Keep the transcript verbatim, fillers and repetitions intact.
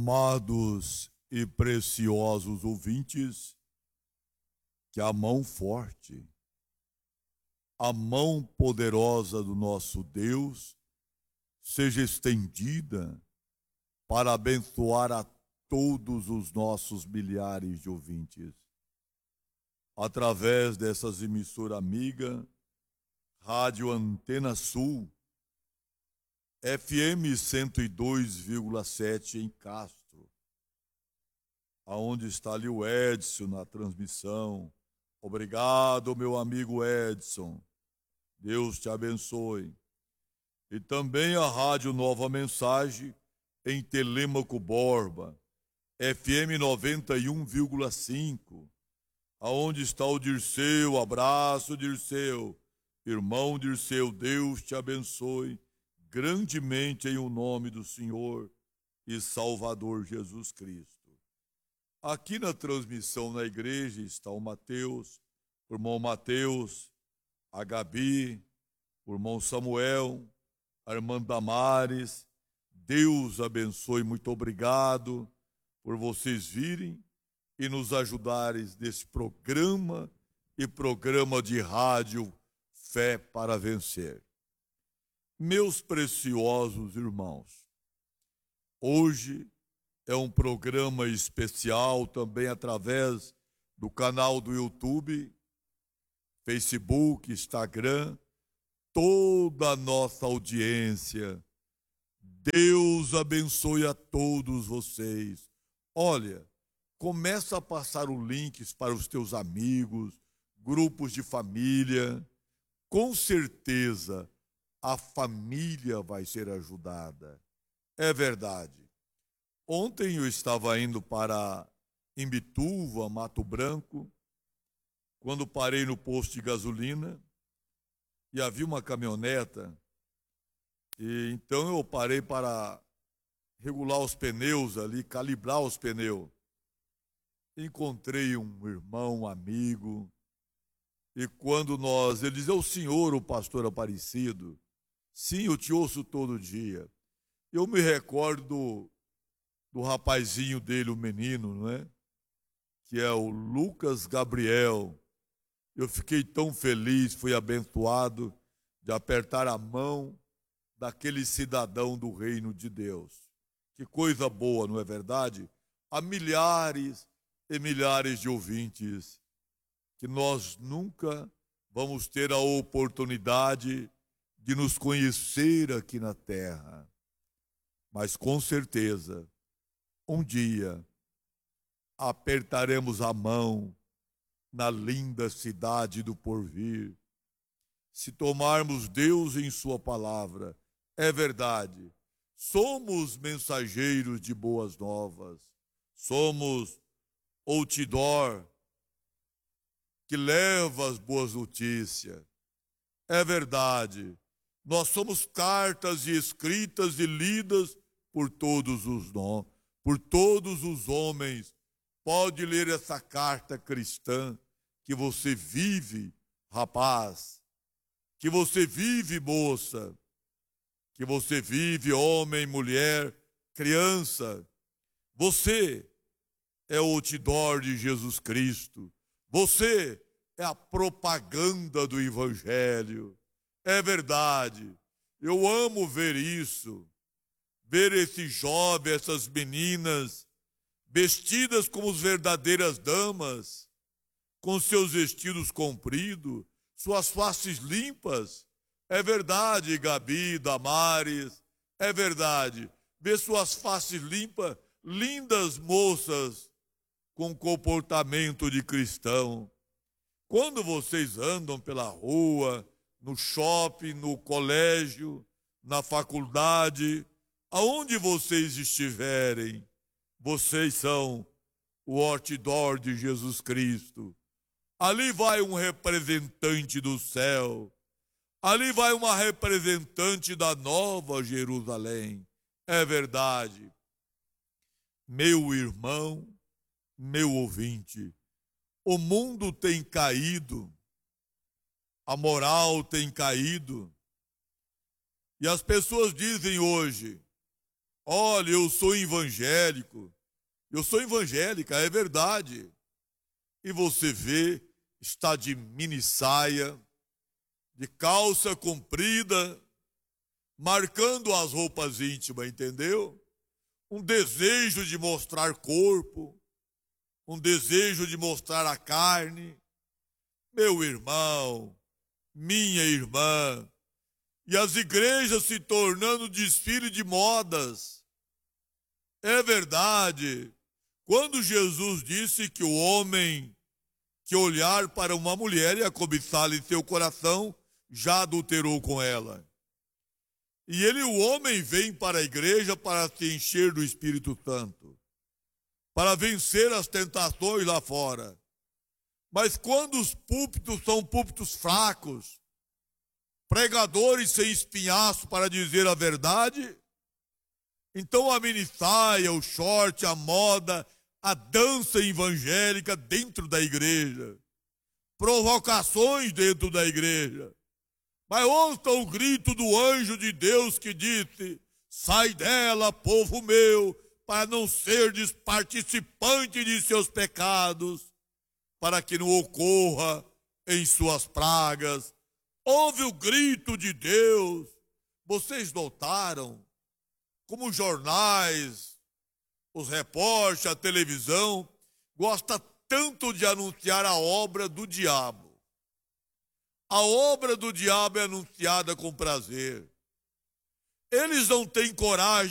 Amados e preciosos ouvintes, que a mão forte, a mão poderosa do nosso Deus seja estendida para abençoar a todos os nossos milhares de ouvintes. Através dessas emissoras amigas, Rádio Antena Sul, F M cento e dois vírgula sete em Castro, aonde está ali o Edson na transmissão. Obrigado, meu amigo Edson. Deus te abençoe. E também a Rádio Nova Mensagem em Telêmaco Borba, F M noventa e um vírgula cinco, aonde está o Dirceu. Abraço, Dirceu. Irmão Dirceu, Deus te abençoe grandemente em o nome do Senhor e Salvador Jesus Cristo. Aqui na transmissão na igreja está o Mateus, o irmão Mateus, a Gabi, o irmão Samuel, a irmã Damares. Deus abençoe, muito obrigado por vocês virem e nos ajudarem nesse programa e programa de rádio Fé para Vencer. Meus preciosos irmãos, hoje é um programa especial também através do canal do YouTube, Facebook, Instagram, toda a nossa audiência. Deus abençoe a todos vocês. Olha, começa a passar os links para os teus amigos, grupos de família. Com certeza, a família vai ser ajudada. É verdade. Ontem eu estava indo para Imbituva, Mato Branco, quando parei no posto de gasolina e havia uma caminhoneta. E então eu parei para regular os pneus ali, calibrar os pneus. Encontrei um irmão, um amigo, e quando nós, ele diz: é o senhor, o pastor Aparecido? Sim, eu te ouço todo dia. Eu me recordo do, do rapazinho dele, o menino, não é? Que é o Lucas Gabriel. Eu fiquei tão feliz, fui abençoado de apertar a mão daquele cidadão do reino de Deus. Que coisa boa, não é verdade? Há milhares e milhares de ouvintes que nós nunca vamos ter a oportunidade de nos conhecer aqui na terra. Mas com certeza, um dia, apertaremos a mão na linda cidade do porvir. Se tomarmos Deus em sua palavra, é verdade, somos mensageiros de boas novas, somos outdoor que leva as boas notícias. É verdade, nós somos cartas escritas e lidas por todos os nós, por todos os homens. Pode ler essa carta cristã que você vive, rapaz, que você vive, moça, que você vive, homem, mulher, criança. Você é o outdoor de Jesus Cristo. Você é a propaganda do Evangelho. É verdade. Eu amo ver isso. Ver esses jovens, essas meninas, vestidas como verdadeiras damas, com seus vestidos compridos, suas faces limpas. É verdade, Gabi, Damares, é verdade. Ver suas faces limpas, lindas moças, com comportamento de cristão. Quando vocês andam pela rua, no shopping, no colégio, na faculdade, aonde vocês estiverem, vocês são o outdoor de Jesus Cristo. Ali vai um representante do céu. Ali vai uma representante da Nova Jerusalém. É verdade. Meu irmão, meu ouvinte, o mundo tem caído, a moral tem caído, e as pessoas dizem hoje: olha, eu sou evangélico, eu sou evangélica, é verdade. E você vê, está de mini saia, de calça comprida, marcando as roupas íntimas, entendeu? Um desejo de mostrar corpo, um desejo de mostrar a carne. Meu irmão, minha irmã, e as igrejas se tornando desfile de modas. É verdade. Quando Jesus disse que o homem que olhar para uma mulher e a cobiçá-la em seu coração, já adulterou com ela. E ele, o homem, vem para a igreja para se encher do Espírito Santo, para vencer as tentações lá fora. Mas quando os púlpitos são púlpitos fracos, pregadores sem espinhaço para dizer a verdade, então a minissaia, o short, a moda, a dança evangélica dentro da igreja, provocações dentro da igreja. Mas ouça o grito do anjo de Deus que disse: sai dela, povo meu, para não serdes participante de seus pecados, para que não ocorra em suas pragas. Ouve o grito de Deus. Vocês notaram como os jornais, os repórteres, a televisão, gosta tanto de anunciar a obra do diabo. A obra do diabo é anunciada com prazer. Eles não têm coragem